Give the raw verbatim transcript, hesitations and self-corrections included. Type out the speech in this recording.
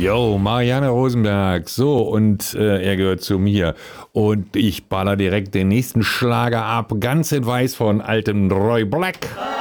Yo, Marianne Rosenberg. So, und äh, er gehört zu mir. Und ich baller direkt den nächsten Schlager ab. Ganz in Weiß von altem Roy Black.